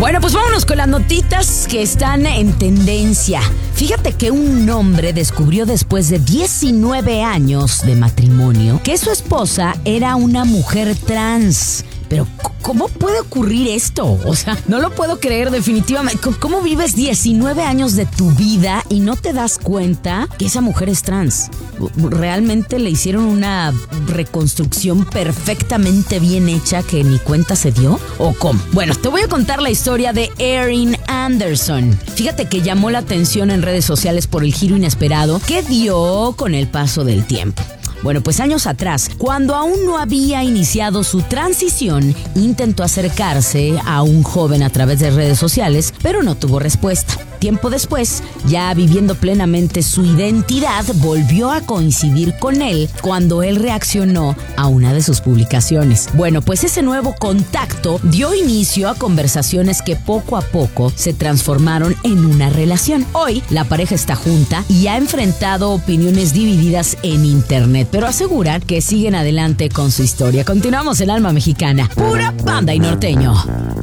Bueno, pues vámonos con las notitas que están en tendencia. Fíjate que un hombre descubrió después de 19 años de matrimonio que su esposa era una mujer trans. Pero, ¿cómo puede ocurrir esto? O sea, no lo puedo creer definitivamente. ¿Cómo vives 19 años de tu vida y no te das cuenta que esa mujer es trans? ¿Realmente le hicieron una reconstrucción perfectamente bien hecha que ni cuenta se dio? ¿O cómo? Bueno, te voy a contar la historia de Erin Anderson. Fíjate que llamó la atención en redes sociales por el giro inesperado que dio con el paso del tiempo. Bueno, pues años atrás, cuando aún no había iniciado su transición, intentó acercarse a un joven a través de redes sociales, pero no tuvo respuesta. Tiempo después, ya viviendo plenamente su identidad, volvió a coincidir con él cuando él reaccionó a una de sus publicaciones. Bueno, pues ese nuevo contacto dio inicio a conversaciones que poco a poco se transformaron en una relación. Hoy, la pareja está junta y ha enfrentado opiniones divididas en internet, pero aseguran que siguen adelante con su historia. Continuamos en Alma Mexicana, pura banda y norteño.